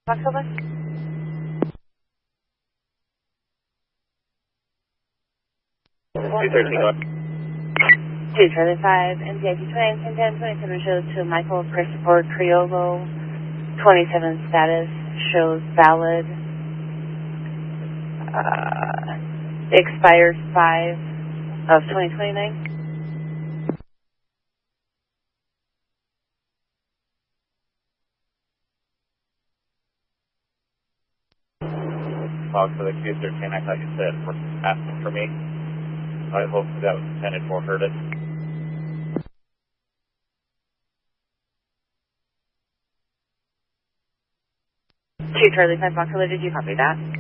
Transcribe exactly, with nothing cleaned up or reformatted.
October? two thirteen. two Charlie five, N T I P twenty-nine ten ten, twenty-seven shows to Michael Christopher Criollo. twenty-seven status shows valid. Uh, expires five of twenty twenty-nine. Talk for the two thirteen, I thought you said for asking for me. I hope that was intended for heard it. two Charlie five, October, did you copy that?